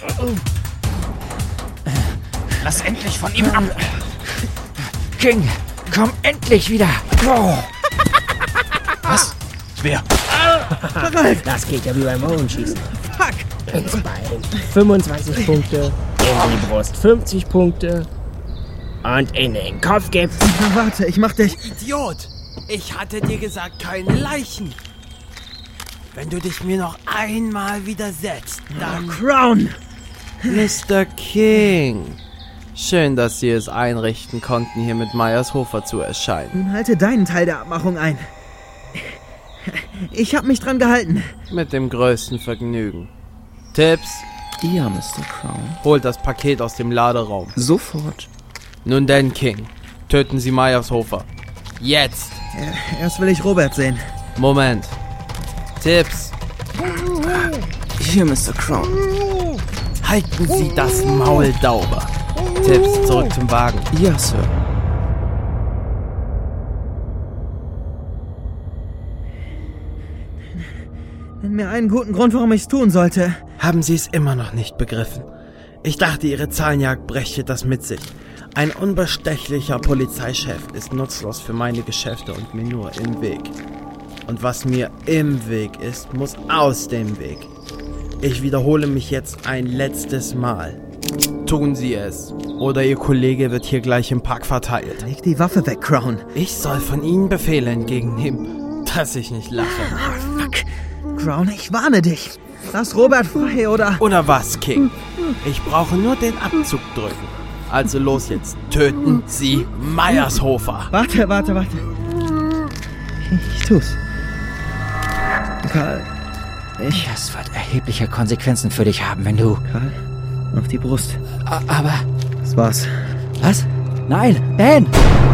Lass endlich von ihm ab. King, komm endlich wieder. Oh. Was? Wer? Das geht ja wie beim Bogenschießen. Fuck! Ins Bein 25 Punkte, in die Brust 50 Punkte und in den Kopf gibt's... Na, warte, ich mach dich... Idiot! Ich hatte dir gesagt, keine Leichen. Wenn du dich mir noch einmal widersetzt, dann... Crown! Mr. King. Schön, dass Sie es einrichten konnten, hier mit Meyershofer zu erscheinen. Nun halte deinen Teil der Abmachung ein. Ich hab mich dran gehalten. Mit dem größten Vergnügen. Tipps? Ja, Mr. Crown. Holt das Paket aus dem Laderaum. Sofort. Nun denn, King. Töten Sie Meyershofer. Jetzt! Erst will ich Robert sehen. Moment. Tipps. Hier, Mr. Crown. Halten Sie das Maul sauber. Tipps, zurück zum Wagen. Ja, Sir. Nenn mir einen guten Grund, warum ich's tun sollte. Haben Sie es immer noch nicht begriffen? Ich dachte, Ihre Zahlenjagd brächte das mit sich. Ein unbestechlicher Polizeichef ist nutzlos für meine Geschäfte und mir nur im Weg. Und was mir im Weg ist, muss aus dem Weg. Ich wiederhole mich jetzt ein letztes Mal. Tun Sie es, oder Ihr Kollege wird hier gleich im Park verteilt. Leg die Waffe weg, Crown. Ich soll von Ihnen Befehle entgegennehmen, dass ich nicht lache. Fuck. Crown, ich warne dich. Lass Robert frei, oder... Oder was, King? Ich brauche nur den Abzug drücken. Also los jetzt, töten Sie Meyershofer. Warte. Ich tu's. Karl, Das wird erhebliche Konsequenzen für dich haben, wenn du... Karl, auf die Brust. Aber... Das war's. Was? Nein, Ben!